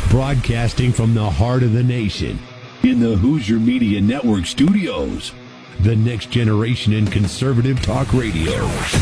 Broadcasting from the heart of the nation, in the Hoosier Media Network studios, the next generation in conservative talk radio.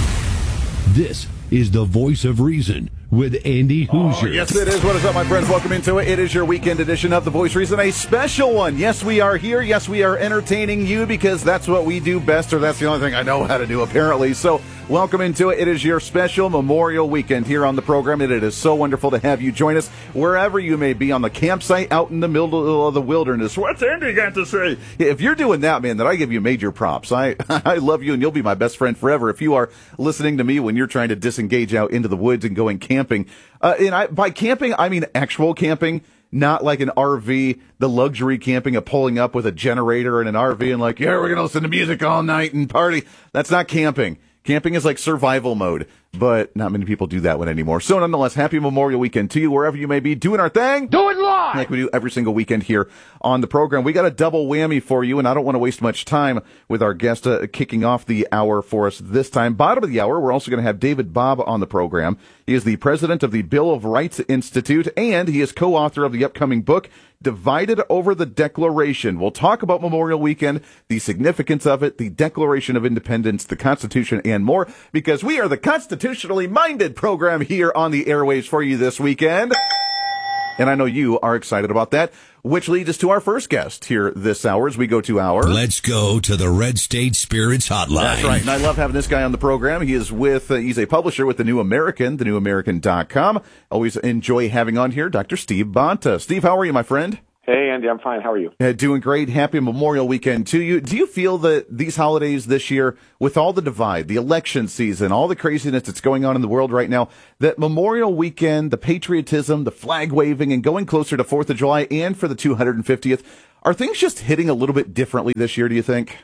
This is the Voice of Reason with Andy Hoosier. Oh, yes, it is. What is up, my friends? Welcome into it. It is your weekend edition of the Voice of Reason, a special one. Yes, we are here. Yes, we are entertaining you because that's what we do best, or that's the only thing I know how to do, apparently. So welcome into it. It is your special Memorial Weekend here on the program, and it is so wonderful to have you join us wherever you may be on the campsite out in the middle of the wilderness. What's Andy got to say? If you're doing that, man, then I give you major props. I love you, and you'll be my best friend forever if you are listening to me when you're trying to disengage out into the woods and going camping. By camping, I mean actual camping. Not like an RV, the luxury camping of pulling up with a generator and an RV and like, yeah, we're going to listen to music all night and party. That's not camping. Camping is like survival mode, but not many people do that one anymore. So nonetheless, happy Memorial Weekend to you wherever you may be doing our thing. Do it live! Like we do every single weekend here on the program. We got a double whammy for you, and I don't want to waste much time with our guest kicking off the hour for us this time. Bottom of the hour, we're also going to have David Bobb on the program. He is the president of the Bill of Rights Institute, and he is co-author of the upcoming book, Divided Over the Declaration. We'll talk about Memorial Weekend, the significance of it, the Declaration of Independence, the Constitution, and more, because we are the constitutionally minded program here on the airwaves for you this weekend. And I know you are excited about that, which leads us to our first guest here this hour as we go to our... Let's go to the Red State Spirits Hotline. That's right, and I love having this guy on the program. He is he's a publisher with The New American, thenewamerican.com. Always enjoy having on here Dr. Steve Bonta. Steve, how are you, my friend? Hey, Andy, I'm fine. How are you? Doing great. Happy Memorial Weekend to you. Do you feel that these holidays this year, with all the divide, the election season, all the craziness that's going on in the world right now, that Memorial Weekend, the patriotism, the flag waving, and going closer to 4th of July and for the 250th, are things just hitting a little bit differently this year, do you think?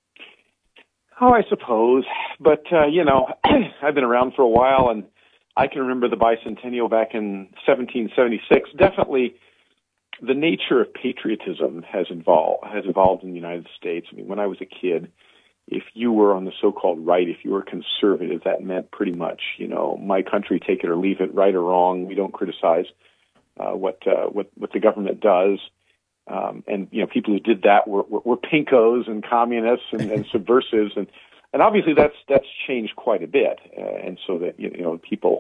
Oh, I suppose. But, I've been around for a while, and I can remember the bicentennial back in 1776. Definitely the nature of patriotism has evolved in the United States. I mean, when I was a kid, if you were on the so-called right, if you were conservative, that meant pretty much, my country, take it or leave it, right or wrong. We don't criticize what the government does. And people who did that were pinkos and communists and subversives, and obviously that's changed quite a bit. And so that people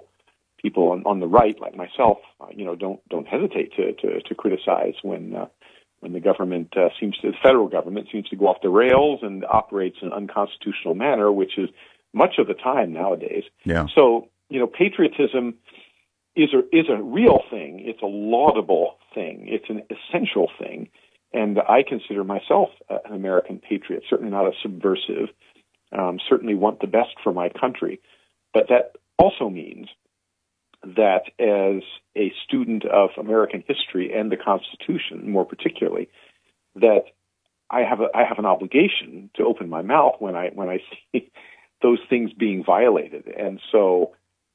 on the right, like myself, don't hesitate to criticize when the government the federal government seems to go off the rails and operates in an unconstitutional manner, which is much of the time nowadays. Yeah. So patriotism is a real thing. It's a laudable thing. It's an essential thing, and I consider myself an American patriot. Certainly not a subversive. Certainly want the best for my country, but that also means that as a student of American history and the Constitution, more particularly, that I have an obligation to open my mouth when I see those things being violated. And so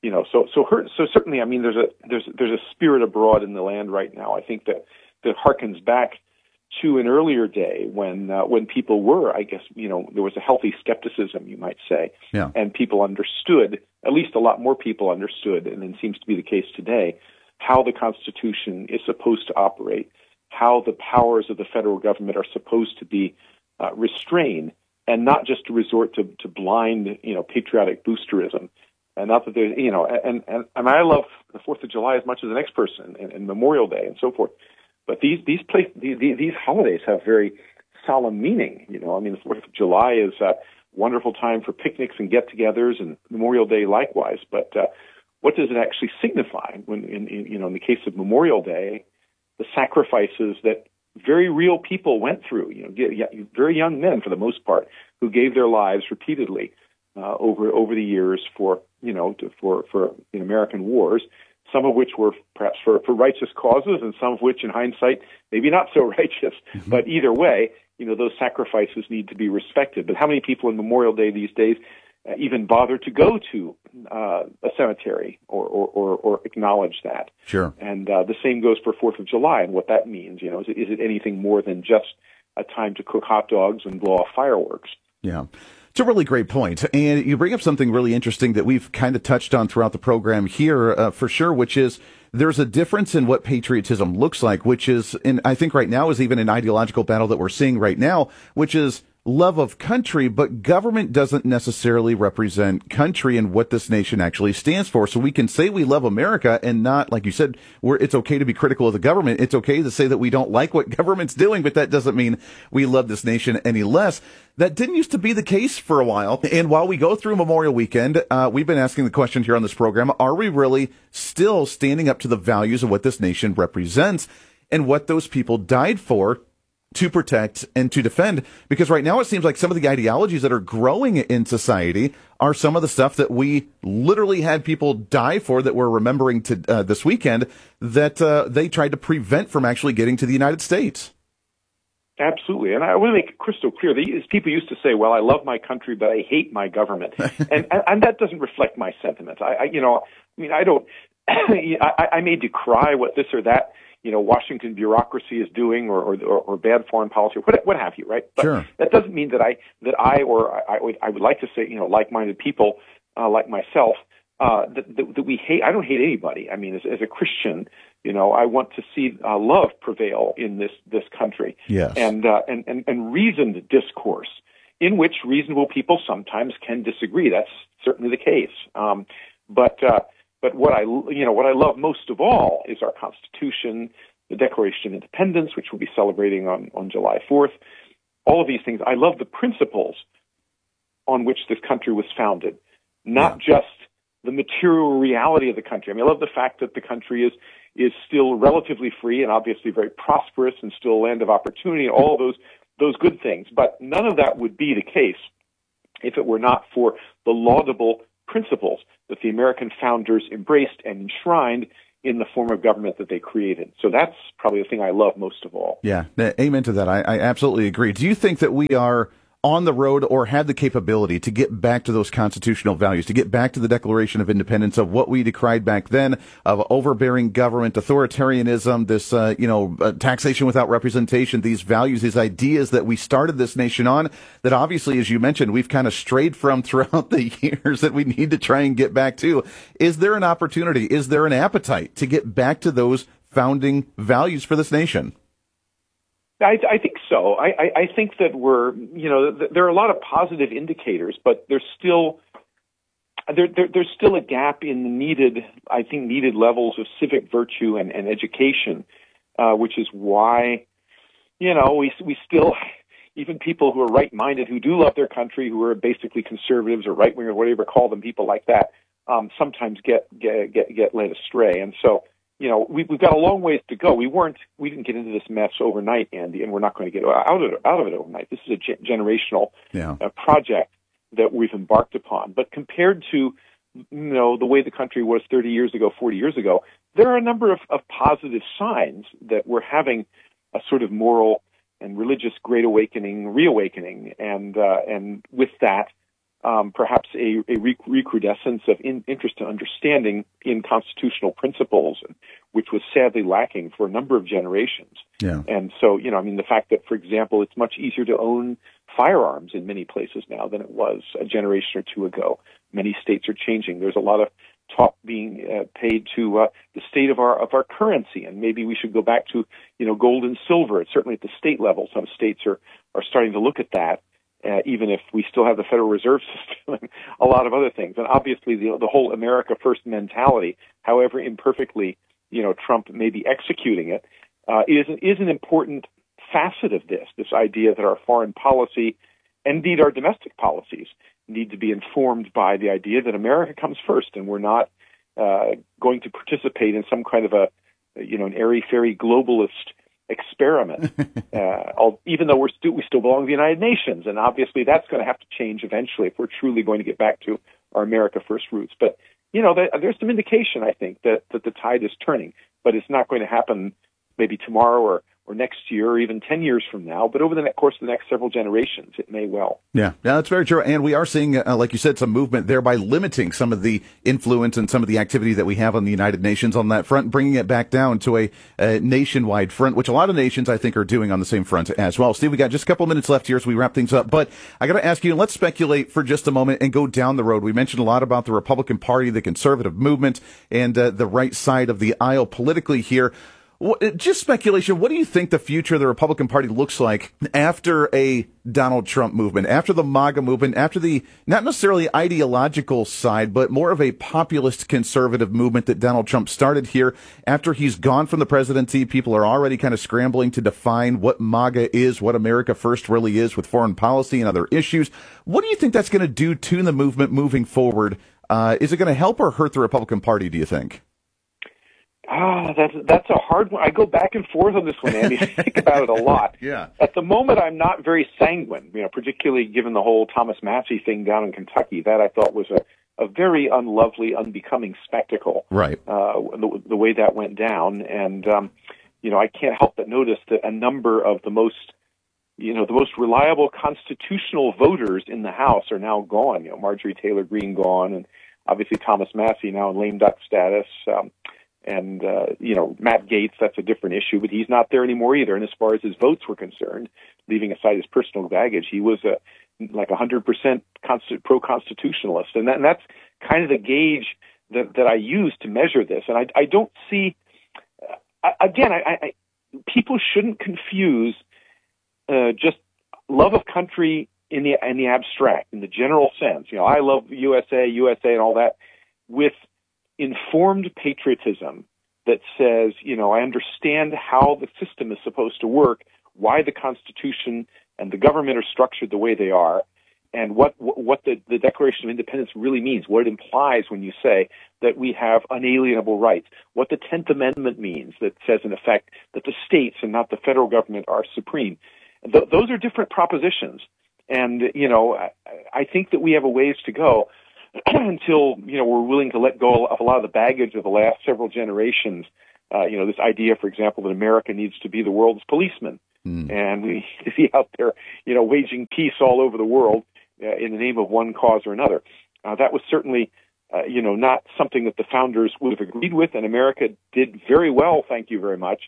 certainly, I mean, there's a spirit abroad in the land right now. I think that harkens back to an earlier day when people were, I guess, there was a healthy skepticism, you might say, yeah. And people understood, at least a lot more people understood, and it seems to be the case today, how the Constitution is supposed to operate, how the powers of the federal government are supposed to be restrained, and not just to resort to blind, patriotic boosterism. And not that there's, and I love the 4th of July as much as the next person, and Memorial Day and so forth. But these holidays have very solemn meaning. The 4th of July is a wonderful time for picnics and get-togethers, and Memorial Day likewise. But what does it actually signify? When in the case of Memorial Day, the sacrifices that very real people went through. Very young men for the most part who gave their lives repeatedly over the years for American wars. Some of which were perhaps for righteous causes, and some of which, in hindsight, maybe not so righteous. Mm-hmm. But either way, those sacrifices need to be respected. But how many people on Memorial Day these days even bother to go to a cemetery or acknowledge that? Sure. And the same goes for 4th of July and what that means. Is it anything more than just a time to cook hot dogs and blow off fireworks? Yeah. It's a really great point. And you bring up something really interesting that we've kind of touched on throughout the program here, for sure, which is there's a difference in what patriotism looks like, which is, and I think right now is even an ideological battle that we're seeing right now, which is love of country, but government doesn't necessarily represent country and what this nation actually stands for. So we can say we love America and not, like you said, it's okay to be critical of the government. It's okay to say that we don't like what government's doing, but that doesn't mean we love this nation any less. That didn't used to be the case for a while. And while we go through Memorial Weekend, we've been asking the question here on this program, are we really still standing up to the values of what this nation represents and what those people died for, to protect and to defend? Because right now it seems like some of the ideologies that are growing in society are some of the stuff that we literally had people die for, that we're remembering to this weekend, that they tried to prevent from actually getting to the United States. Absolutely. And I want to make it crystal clear. People used to say, well, I love my country, but I hate my government. and that doesn't reflect my sentiments. I don't, I may decry what this or that, Washington bureaucracy is doing, or bad foreign policy, or what have you, right? But sure. That doesn't mean that I would like to say, like-minded people like myself, that we hate. I don't hate anybody. I mean, as a Christian, I want to see love prevail in this country. Yes. And reasoned discourse in which reasonable people sometimes can disagree. That's certainly the case. But what I love most of all is our Constitution, the Declaration of Independence, which we'll be celebrating on July 4th. All of these things. I love the principles on which this country was founded, not just the material reality of the country. I mean, I love the fact that the country is still relatively free and obviously very prosperous and still a land of opportunity and all those good things. But none of that would be the case if it were not for the laudable principles that the American founders embraced and enshrined in the form of government that they created. So that's probably the thing I love most of all. Yeah, amen to that. I absolutely agree. Do you think that we are on the road or have the capability to get back to those constitutional values, to get back to the Declaration of Independence, of what we decried back then, of overbearing government, authoritarianism, this, taxation without representation, these values, these ideas that we started this nation on, that obviously, as you mentioned, we've kind of strayed from throughout the years, that we need to try and get back to? Is there an opportunity? Is there an appetite to get back to those founding values for this nation? I think so. I think that there are a lot of positive indicators, but there's still a gap in the needed levels of civic virtue and education, which is why, we still, even people who are right-minded, who do love their country, who are basically conservatives or right-wing or whatever, call them, people like that, sometimes get led astray. And so, we've got a long ways to go. We didn't get into this mess overnight, Andy, and we're not going to get out of it overnight. This is a generational project that we've embarked upon. But compared to, the way the country was 30 years ago, 40 years ago, there are a number of positive signs that we're having a sort of moral and religious great reawakening, and with that, perhaps a recrudescence of interest and understanding in constitutional principles, which was sadly lacking for a number of generations. Yeah. And so, the fact that, for example, it's much easier to own firearms in many places now than it was a generation or two ago. Many states are changing. There's a lot of talk being paid to the state of our currency, and maybe we should go back to, gold and silver. It's certainly at the state level. Some states are starting to look at that. Even if we still have the Federal Reserve System and a lot of other things. And obviously the whole America First mentality, however imperfectly, Trump may be executing it, is an important facet of this idea that our foreign policy, indeed our domestic policies, need to be informed by the idea that America comes first, and we're not going to participate in some kind of an airy-fairy globalist experiment, even though we still belong to the United Nations, and obviously that's going to have to change eventually if we're truly going to get back to our America First roots. But there's some indication, I think, that the tide is turning, but it's not going to happen maybe tomorrow or next year or even 10 years from now, but over the course of the next several generations, it may well. Yeah, that's very true. And we are seeing, like you said, some movement there by limiting some of the influence and some of the activity that we have on the United Nations on that front, bringing it back down to a nationwide front, which a lot of nations, I think, are doing on the same front as well. Steve, we got just a couple of minutes left here as we wrap things up. But I got to ask you, let's speculate for just a moment and go down the road. We mentioned a lot about the Republican Party, the conservative movement, and the right side of the aisle politically here. Just speculation, what do you think the future of the Republican Party looks like after a Donald Trump movement, after the MAGA movement, after the not necessarily ideological side, but more of a populist conservative movement that Donald Trump started here? After he's gone from the presidency, people are already kind of scrambling to define what MAGA is, what America First really is with foreign policy and other issues. What do you think that's going to do to the movement moving forward? Is it going to help or hurt the Republican Party, do you think? That's a hard one. I go back and forth on this one, Andy. I think about it a lot. Yeah. At the moment, I'm not very sanguine, particularly given the whole Thomas Massie thing down in Kentucky. That I thought was a very unlovely, unbecoming spectacle. Right. The way that went down. And, I can't help but notice that a number of the most reliable constitutional voters in the House are now gone. Marjorie Taylor Greene gone, and obviously Thomas Massie now in lame duck status. And Matt Gaetz, that's a different issue, but he's not there anymore either. And as far as his votes were concerned, leaving aside his personal baggage, he was like 100% pro-constitutionalist. And that's kind of the gauge that I use to measure this. And I don't see, people shouldn't confuse just love of country in the abstract, in the general sense. I love USA, and all that, with informed patriotism that says, I understand how the system is supposed to work, why the Constitution and the government are structured the way they are, and what the Declaration of Independence really means, what it implies when you say that we have unalienable rights, what the 10th Amendment means that says, in effect, that the states and not the federal government are supreme. Those are different propositions. And, I think that we have a ways to go until, we're willing to let go of a lot of the baggage of the last several generations. This idea, for example, that America needs to be the world's policeman. And we see out there, waging peace all over the world in the name of one cause or another. That was certainly, not something that the founders would have agreed with, and America did very well, thank you very much,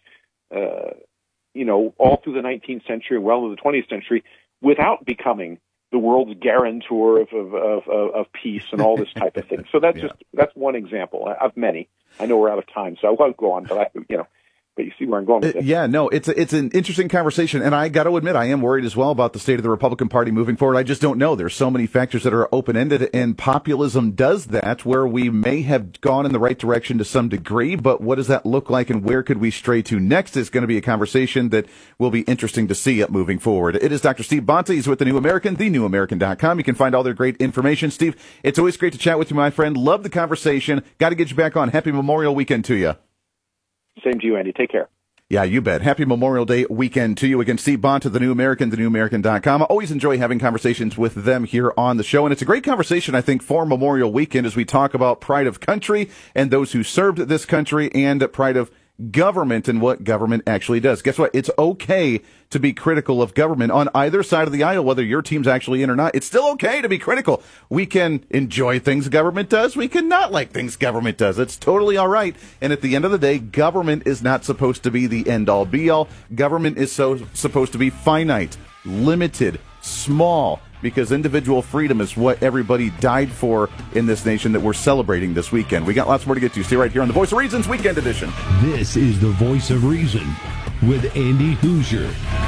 all through the 19th century and well into the 20th century without becoming the world's guarantor of peace and all this type of thing. So that's one example of many. I know we're out of time, so I won't go on, but but you see where I'm going with this. Yeah, no, it's an interesting conversation, and I got to admit, I am worried as well about the state of the Republican Party moving forward. I just don't know. There's so many factors that are open-ended, and populism does that, where we may have gone in the right direction to some degree, but what does that look like, and where could we stray to next is going to be a conversation that will be interesting to see moving forward. It is Dr. Steve Bonta. He's with The New American, thenewamerican.com. You can find all their great information. Steve, it's always great to chat with you, my friend. Love the conversation. Got to get you back on. Happy Memorial Weekend to you. Same to you, Andy. Take care. Yeah, you bet. Happy Memorial Day weekend to you. Again, Steve Bonta, The New American, thenewamerican.com. I always enjoy having conversations with them here on the show. And it's a great conversation, I think, for Memorial Weekend as we talk about pride of country and those who served this country and pride of government and what government actually does. Guess what? It's okay to be critical of government on either side of the aisle, whether your team's actually in or not. It's still okay to be critical. We can enjoy things government does. We can not like things government does. It's totally all right. And at the end of the day, government is not supposed to be the end-all, be-all. Government is supposed to be finite, limited, small, because individual freedom is what everybody died for in this nation that we're celebrating this weekend. We got lots more to get to. Stay right here on The Voice of Reason's Weekend Edition. This is The Voice of Reason with Andy Hoosier.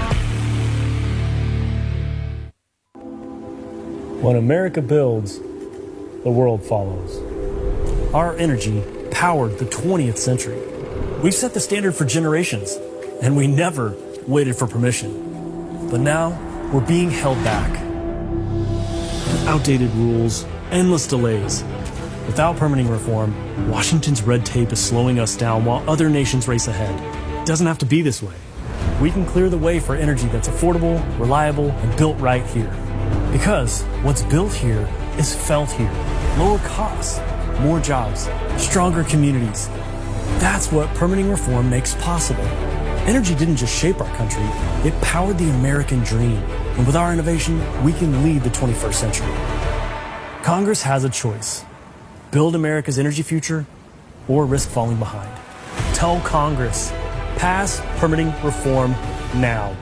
When America builds, the world follows. Our energy powered the 20th century. We've set the standard for generations, and we never waited for permission. But now, we're being held back. Outdated rules, endless delays. Without permitting reform, Washington's red tape is slowing us down while other nations race ahead. It doesn't have to be this way. We can clear the way for energy that's affordable, reliable, and built right here. Because what's built here is felt here. Lower costs, more jobs, stronger communities. That's what permitting reform makes possible. Energy didn't just shape our country, it powered the American dream. And with our innovation, we can lead the 21st century. Congress has a choice. Build America's energy future or risk falling behind. Tell Congress, pass permitting reform now.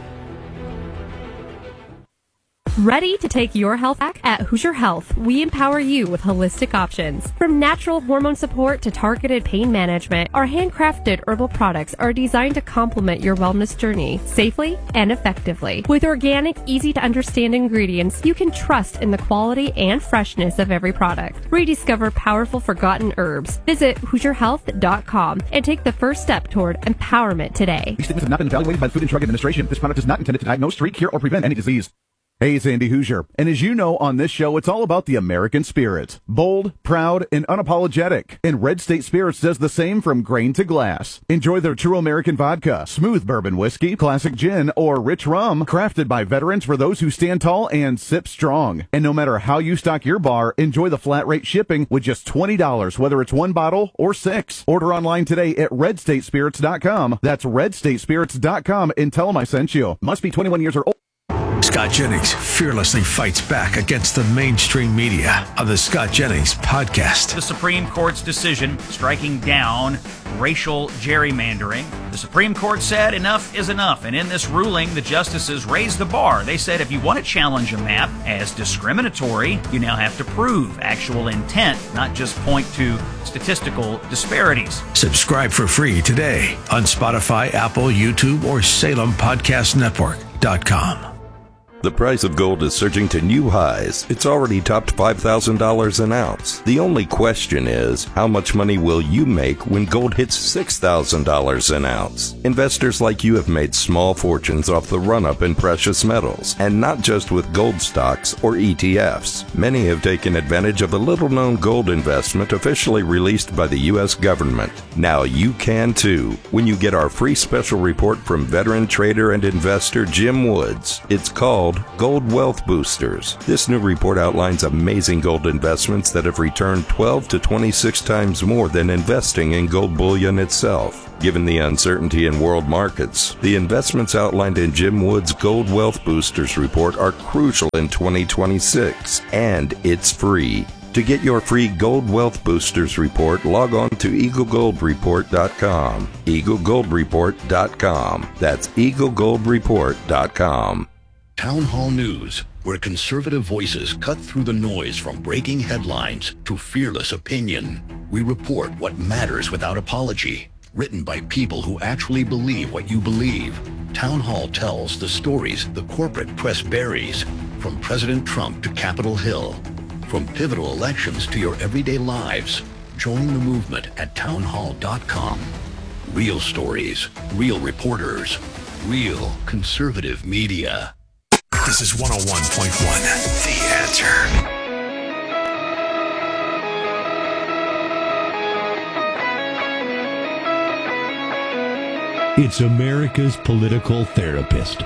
Ready to take your health back? At Hoosier Health, we empower you with holistic options. From natural hormone support to targeted pain management, our handcrafted herbal products are designed to complement your wellness journey safely and effectively. With organic, easy-to-understand ingredients, you can trust in the quality and freshness of every product. Rediscover powerful forgotten herbs. Visit HoosierHealth.com and take the first step toward empowerment today. These statements have not been evaluated by the Food and Drug Administration. This product is not intended to diagnose, treat, cure, or prevent any disease. Hey, it's Andy Hoosier. And as you know, on this show, it's all about the American spirit. Bold, proud, and unapologetic. And Red State Spirits does the same from grain to glass. Enjoy their true American vodka, smooth bourbon whiskey, classic gin, or rich rum, crafted by veterans for those who stand tall and sip strong. And no matter how you stock your bar, enjoy the flat rate shipping with just $20, whether it's one bottle or 6. Order online today at redstatespirits.com. That's redstatespirits.com and tell them I sent you. Must be 21 years or older. Scott Jennings fearlessly fights back against the mainstream media on the Scott Jennings podcast. The Supreme Court's decision striking down racial gerrymandering. The Supreme Court said enough is enough, and in this ruling, the justices raised the bar. They said if you want to challenge a map as discriminatory, you now have to prove actual intent, not just point to statistical disparities. Subscribe for free today on Spotify, Apple, YouTube, or SalemPodcastNetwork.com. The price of gold is surging to new highs. It's already topped $5,000 an ounce. The only question is, how much money will you make when gold hits $6,000 an ounce? Investors like you have made small fortunes off the run-up in precious metals, and not just with gold stocks or ETFs. Many have taken advantage of a little-known gold investment officially released by the U.S. government. Now you can too, when you get our free special report from veteran trader and investor Jim Woods. It's called Gold Wealth Boosters. This new report outlines amazing gold investments that have returned 12 to 26 times more than investing in gold bullion itself. Given the uncertainty in world markets, the investments outlined in Jim Wood's Gold Wealth Boosters report are crucial in 2026, and it's free. To get your free Gold Wealth Boosters report, log on to EagleGoldReport.com. EagleGoldReport.com. That's EagleGoldReport.com. Town Hall News, where conservative voices cut through the noise from breaking headlines to fearless opinion. We report what matters without apology. Written by people who actually believe what you believe. Town Hall tells the stories the corporate press buries, from President Trump to Capitol Hill. From pivotal elections to your everyday lives. Join the movement at townhall.com. Real stories, real reporters, real conservative media. This is 101.1, The Answer. It's America's political therapist.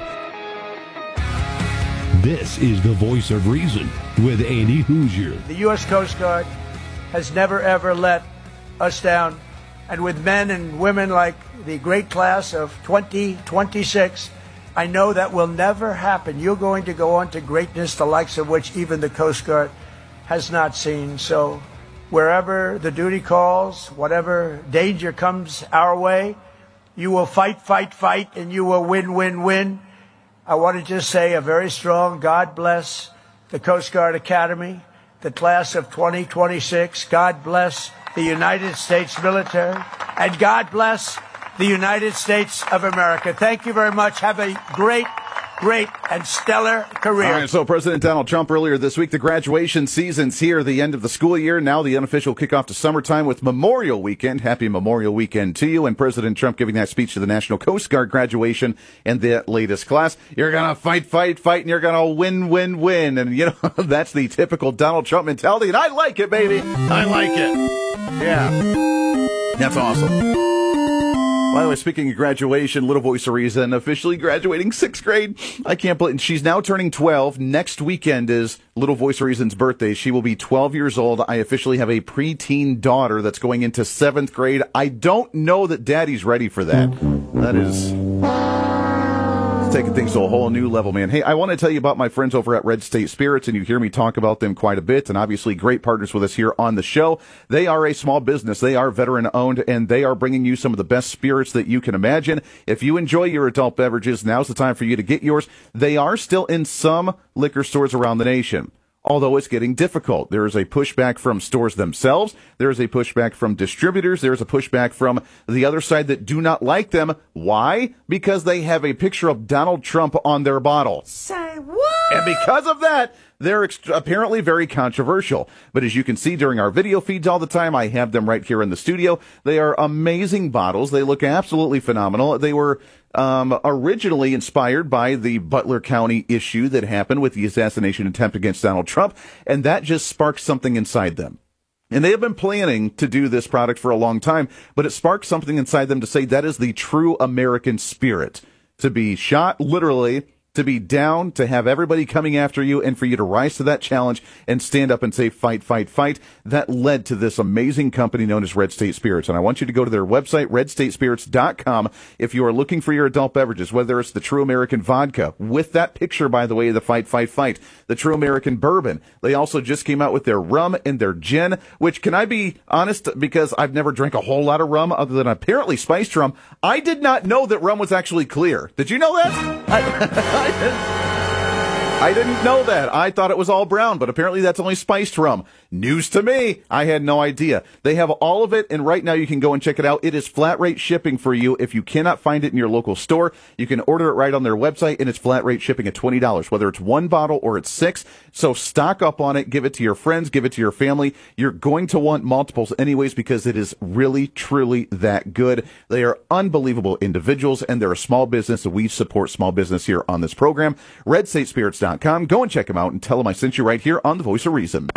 This is the Voice of Reason with Andy Hoosier. The U.S. Coast Guard has never, ever let us down. And with men and women like the great class of 2026, I know that will never happen. You're going to go on to greatness, the likes of which even the Coast Guard has not seen. So wherever the duty calls, whatever danger comes our way, you will fight, fight, fight, and you will win, win, win. I want to just say a very strong God bless the Coast Guard Academy, the class of 2026. God bless the United States military, and God bless the United States of America. Thank you very much. Have a great, great, and stellar career. All right, so President Donald Trump earlier this week, the graduation season's here, the end of the school year, now the unofficial kickoff to summertime with Memorial Weekend. Happy Memorial Weekend to you. And President Trump giving that speech to the National Coast Guard graduation and the latest class. You're going to fight, fight, fight, and you're going to win, win, win. And, you know, that's the typical Donald Trump mentality, and I like it, baby. I like it. Yeah. That's awesome. By the way, speaking of graduation, Little Voice of Reason officially graduating 6th grade. I can't believe she's now turning 12. Next weekend is Little Voice of Reason's birthday. She will be 12 years old. I officially have a preteen daughter that's going into 7th grade. I don't know that Daddy's ready for that. That is taking things to a whole new level, man. Hey, I want to tell you about my friends over at Red State Spirits, and you hear me talk about them quite a bit, and obviously great partners with us here on the show. They are a small business. They are veteran-owned, and they are bringing you some of the best spirits that you can imagine. If you enjoy your adult beverages, now's the time for you to get yours. They are still in some liquor stores around the nation, although it's getting difficult. There is a pushback from stores themselves. There is a pushback from distributors. There is a pushback from the other side that do not like them. Why? Because they have a picture of Donald Trump on their bottle. Say what? And because of that, they're apparently very controversial. But as you can see during our video feeds all the time, I have them right here in the studio. They are amazing bottles. They look absolutely phenomenal. They were originally inspired by the Butler County issue that happened with the assassination attempt against Donald Trump, and that just sparked something inside them. And they have been planning to do this product for a long time, but it sparked something inside them to say that is the true American spirit. To be shot, literally, to be down, to have everybody coming after you, and for you to rise to that challenge and stand up and say, fight, fight, fight. That led to this amazing company known as Red State Spirits. And I want you to go to their website, redstatespirits.com, if you are looking for your adult beverages, whether it's the True American Vodka, with that picture, by the way, the fight, fight, fight, the True American Bourbon. They also just came out with their rum and their gin, which, can I be honest, because I've never drank a whole lot of rum other than apparently spiced rum, I did not know that rum was actually clear. Did you know that? I didn't know that. I thought it was all brown, but apparently that's only spiced rum. News to me. I had no idea. They have all of it, and right now you can go and check it out. It is flat rate shipping for you. If you cannot find it in your local store, you can order it right on their website, and it's flat rate shipping at $20, whether it's one bottle or it's 6. So stock up on it. Give it to your friends. Give it to your family. You're going to want multiples anyways because it is really, truly that good. They are unbelievable individuals, and they're a small business, and we support small business here on this program. RedStateSpirits.com. Go and check them out and tell them I sent you right here on The Voice of Reason.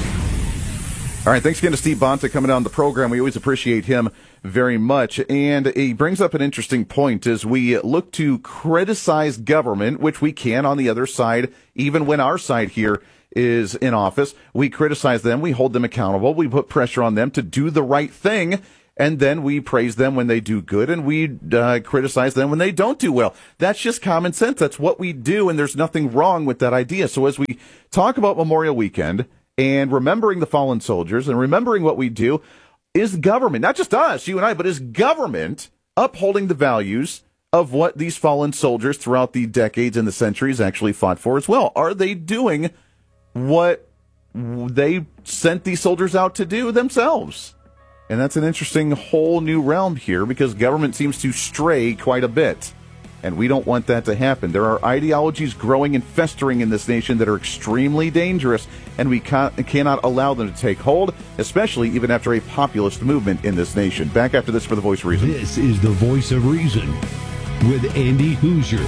All right, thanks again to Steve Bonta coming on the program. We always appreciate him very much. And he brings up an interesting point as we look to criticize government, which we can on the other side, even when our side here is in office. We criticize them, we hold them accountable, we put pressure on them to do the right thing, and then we praise them when they do good, and we criticize them when they don't do well. That's just common sense. That's what we do, and there's nothing wrong with that idea. So as we talk about Memorial Weekend and remembering the fallen soldiers and remembering what we do, is government, not just us, you and I, but is government upholding the values of what these fallen soldiers throughout the decades and the centuries actually fought for as well? Are they doing what they sent these soldiers out to do themselves? And that's an interesting whole new realm here because government seems to stray quite a bit. And we don't want that to happen. There are ideologies growing and festering in this nation that are extremely dangerous, and we cannot allow them to take hold, especially even after a populist movement in this nation. Back after this for The Voice of Reason. This is The Voice of Reason with Andy Hoosier.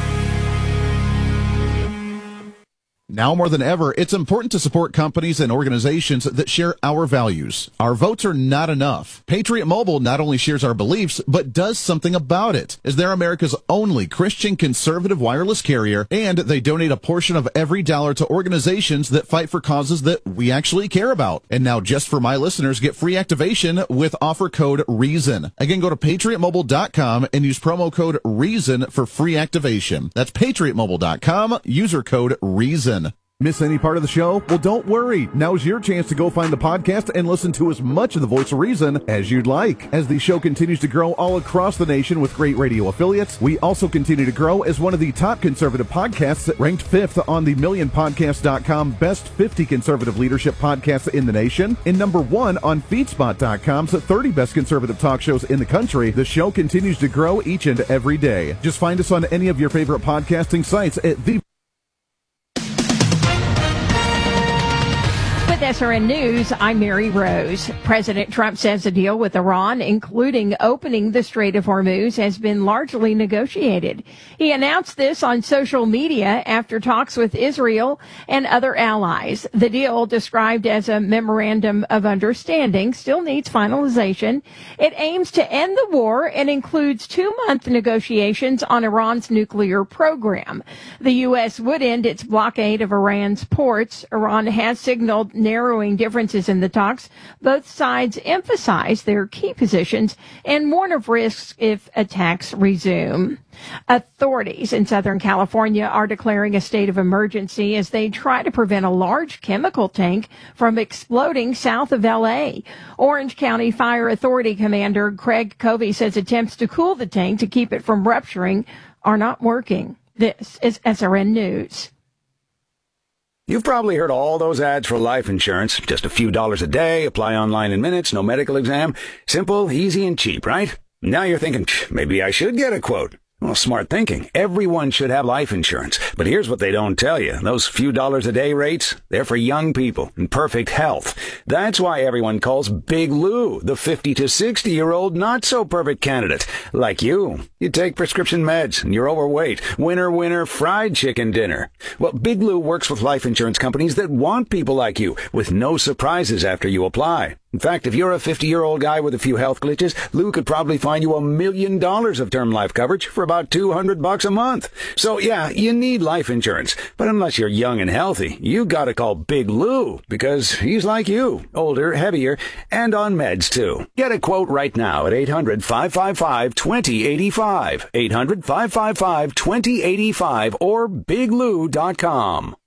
Now more than ever, it's important to support companies and organizations that share our values. Our votes are not enough. Patriot Mobile not only shares our beliefs, but does something about it, as they're America's only Christian conservative wireless carrier, and they donate a portion of every dollar to organizations that fight for causes that we actually care about. And now, just for my listeners, get free activation with offer code REASON. Again, go to PatriotMobile.com and use promo code REASON for free activation. That's PatriotMobile.com, user code REASON. Miss any part of the show? Well, don't worry. Now's your chance to go find the podcast and listen to as much of The Voice of Reason as you'd like. As the show continues to grow all across the nation with great radio affiliates, we also continue to grow as one of the top conservative podcasts, ranked 5th on the MillionPodcast.com Best 50 Conservative Leadership Podcasts in the nation, and number 1 on FeedSpot.com's 30 Best Conservative Talk Shows in the country. The show continues to grow each and every day. Just find us on any of your favorite podcasting sites at the With SRN News, I'm Mary Rose. President Trump says a deal with Iran, including opening the Strait of Hormuz, has been largely negotiated. He announced this on social media after talks with Israel and other allies. The deal, described as a memorandum of understanding, still needs finalization. It aims to end the war and includes 2-month negotiations on Iran's nuclear program. The U.S. would end its blockade of Iran's ports. Iran has signaled narrow narrowing differences in the talks, both sides emphasize their key positions and warn of risks if attacks resume. Authorities in Southern California are declaring a state of emergency as they try to prevent a large chemical tank from exploding south of L.A. Orange County Fire Authority Commander Craig Covey says attempts to cool the tank to keep it from rupturing are not working. This is SRN News. You've probably heard all those ads for life insurance. Just a few dollars a day, apply online in minutes, no medical exam. Simple, easy, and cheap, right? Now you're thinking, maybe I should get a quote. Well, smart thinking. Everyone should have life insurance. But here's what they don't tell you. Those few dollars a day rates, they're for young people in perfect health. That's why everyone calls Big Lou the 50 to 60-year-old not-so-perfect candidate. Like you. You take prescription meds and you're overweight. Winner, fried chicken dinner. Well, Big Lou works with life insurance companies that want people like you with no surprises after you apply. In fact, if you're a 50-year-old guy with a few health glitches, Lou could probably find you $1 million of term life coverage for about $200 a month. So yeah, you need life insurance. But unless you're young and healthy, you gotta call Big Lou because he's like you, older, heavier, and on meds too. Get a quote right now at 800-555-2085. 800-555-2085 or biglou.com.